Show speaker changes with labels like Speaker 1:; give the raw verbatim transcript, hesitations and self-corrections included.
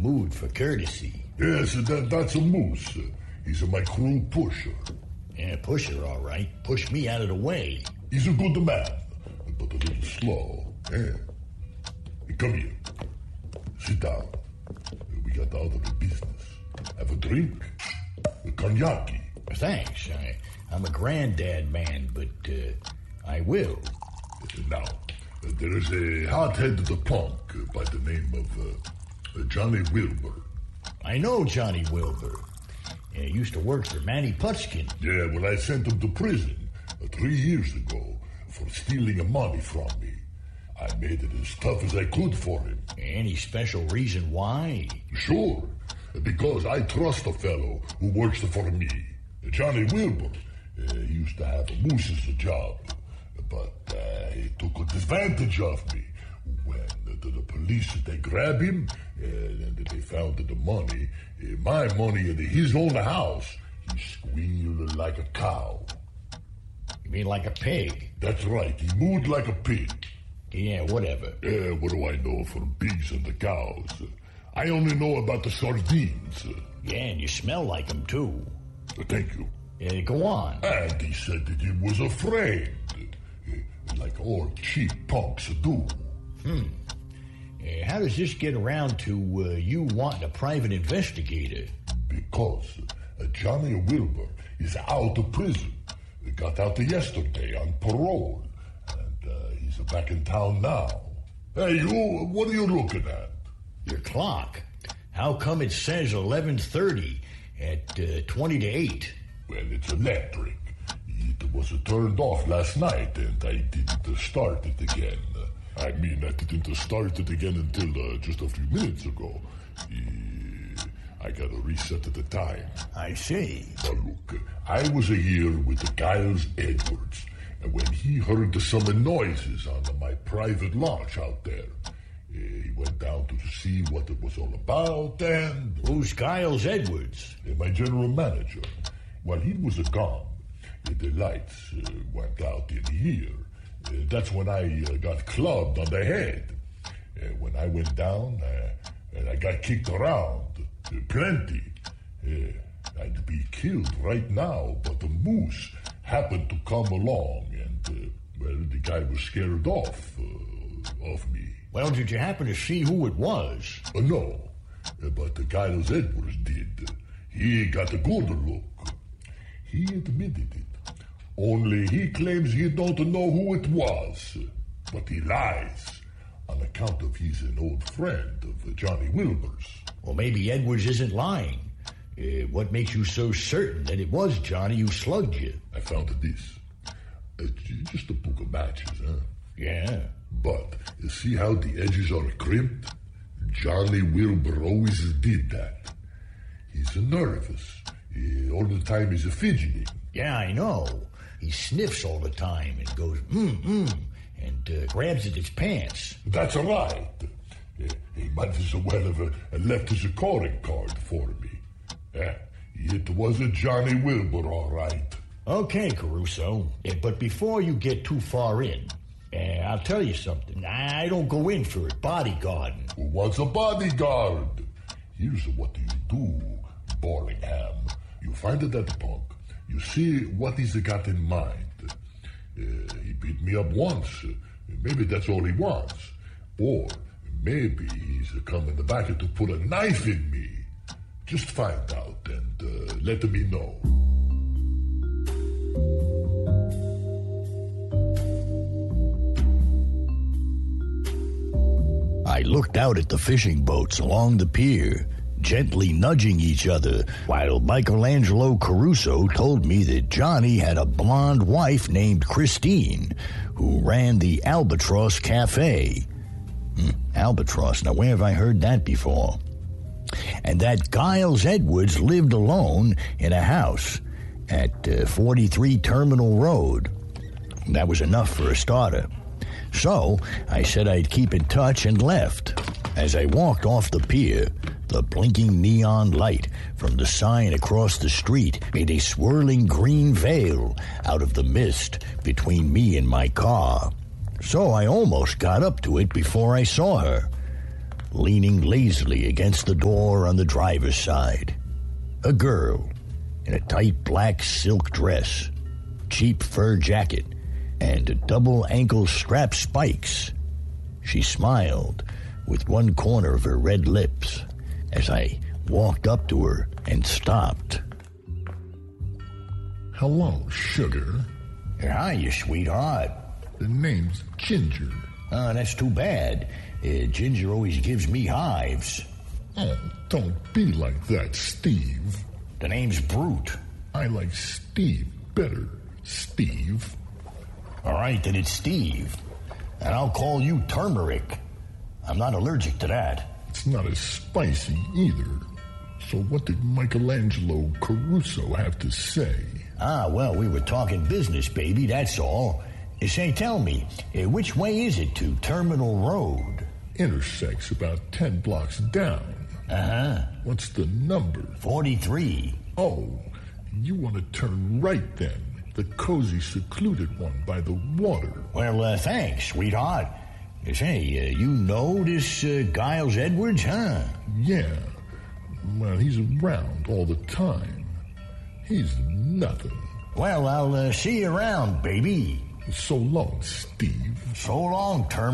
Speaker 1: mood for courtesy.
Speaker 2: Yes, that, that's a moose. He's a my crew pusher.
Speaker 1: Yeah, pusher, all right. Push me out of the way.
Speaker 2: He's a good man, but a little slow. Eh? Come here. Sit down. We got out of the business. Have a drink? A cognac.
Speaker 1: Thanks. I, I'm a granddad man, but uh, I will.
Speaker 2: Now, there is a hot-headed punk by the name of uh, Johnny Wilbur.
Speaker 1: I know Johnny Wilbur. He used to work for Manny Putskin.
Speaker 2: Yeah, well, I sent him to prison uh, three years ago for stealing money from me. I made it as tough as I could for him.
Speaker 1: Any special reason why?
Speaker 2: Sure, because I trust a fellow who works for me. Johnny Wilbur. Uh, he used to have a moose as a job, but uh, he took advantage of me. When uh, the, the police, they grab him, uh, and they found the money, uh, my money in his own house, he squealed like a cow.
Speaker 1: You mean like a pig?
Speaker 2: That's right, he mooed like a pig.
Speaker 1: Yeah, whatever.
Speaker 2: Uh, what do I know from pigs and the cows? I only know about the sardines.
Speaker 1: Yeah, and you smell like them, too.
Speaker 2: Uh, thank you.
Speaker 1: Uh, go on.
Speaker 2: And he said that he was afraid, uh, like all cheap punks do.
Speaker 1: Hmm. Uh, how does this get around to uh, you wanting a private investigator?
Speaker 2: Because uh, Johnny Wilbur is out of prison. He got out yesterday on parole. And uh, he's back in town now. Hey, you, what are you looking at?
Speaker 1: Your clock. How come it says eleven thirty at uh, twenty to eight?
Speaker 2: Well, it's electric. It was turned off last night, and I didn't start it again. I mean, I didn't start it again until uh, just a few minutes ago. Uh, I gotta reset the time.
Speaker 1: I see.
Speaker 2: Now, look, I was here with Giles Edwards, and when he heard some noises on my private launch out there, uh, he went down to see what it was all about, and...
Speaker 1: Who's Giles Edwards?
Speaker 2: Uh, my general manager. While he was gone, uh, the lights uh, went out in here. Uh, that's when I uh, got clubbed on the head. Uh, when I went down, uh, and I got kicked around. Uh, plenty. Uh, I'd be killed right now, but the moose happened to come along, and, uh, well, the guy was scared off uh, of me.
Speaker 1: Well, did you happen to see who it was?
Speaker 2: Uh, no, uh, but the Giles Edwards did. He got a good look. He admitted it. Only he claims he don't know who it was. But he lies on account of he's an old friend of Johnny Wilbur's.
Speaker 1: Well, maybe Edwards isn't lying. Uh, what makes you so certain that it was Johnny who slugged you?
Speaker 2: I found this. Uh, just a book of matches, huh?
Speaker 1: Yeah.
Speaker 2: But you see how the edges are crimped? Johnny Wilbur always did that. He's nervous. He, all the time he's fidgeting.
Speaker 1: Yeah, I know. He sniffs all the time and goes, mm, mm, and uh, grabs at his pants.
Speaker 2: That's right. Uh, he might as well have uh, left his calling card for me. Uh, it was a Johnny Wilbur, all right.
Speaker 1: Okay, Caruso. Uh, but before you get too far in, uh, I'll tell you something. I don't go in for it bodyguarding.
Speaker 2: Who wants a bodyguard? Here's what you do, Ballingham. You find that punk. You see what he's got in mind. Uh, he beat me up once. Uh, maybe that's all he wants. Or maybe he's coming back to put a knife in me. Just find out and uh, let me know.
Speaker 1: I looked out at the fishing boats along the pier, gently nudging each other, while Michelangelo Caruso told me that Johnny had a blonde wife named Christine, who ran the Albatross Cafe. Hmm, Albatross, now where have I heard that before? And that Giles Edwards lived alone in a house at uh, forty-three Terminal Road. That was enough for a starter. So I said I'd keep in touch and left. As I walked off the pier, the blinking neon light from the sign across the street made a swirling green veil out of the mist between me and my car. So I almost got up to it before I saw her. leaning lazily against the door on the driver's side. A girl in a tight black silk dress, cheap fur jacket, and double ankle strap spikes. She smiled with one corner of her red lips as I walked up to her and stopped.
Speaker 2: Hello, sugar.
Speaker 1: Hi, you sweetheart.
Speaker 2: The name's Ginger.
Speaker 1: Oh, that's too bad. Uh, Ginger always gives me hives.
Speaker 2: Oh, don't be like that, Steve.
Speaker 1: The name's Brute.
Speaker 2: I like Steve better, Steve.
Speaker 1: All right, then it's Steve. And I'll call you Turmeric. I'm not allergic to that.
Speaker 2: It's not as spicy either. So what did Michelangelo Caruso have to say?
Speaker 1: Ah, well, we were talking business, baby, that's all. Uh, Say, tell me, uh, which way is it to Terminal Road?
Speaker 2: Intersects about ten blocks down.
Speaker 1: Uh-huh.
Speaker 2: What's the number?
Speaker 1: forty-three.
Speaker 2: Oh, you want to turn right then. The cozy, secluded one by the water.
Speaker 1: Well, uh, thanks, sweetheart. Uh, Say, uh, you know this uh, Giles Edwards, huh?
Speaker 2: Yeah. Well, he's around all the time. He's nothing.
Speaker 1: Well, I'll uh, see you around, baby.
Speaker 2: So long, Steve.
Speaker 1: So long, Term.